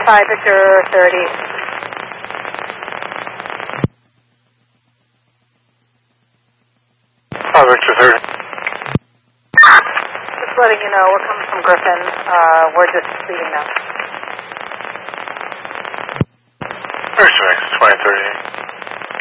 5 Victor 30. Victor 30. Just letting you know, we're coming from Griffin. We're just leaving now. First Max 2038.